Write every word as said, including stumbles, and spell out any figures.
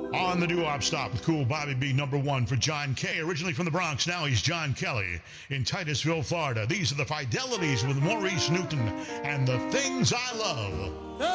On the doo-wop stop with Cool Bobby B, number one for John K. Originally from the Bronx, now he's John Kelly in Titusville, Florida. These are the Fidelities with Maurice Newton and The Things I Love.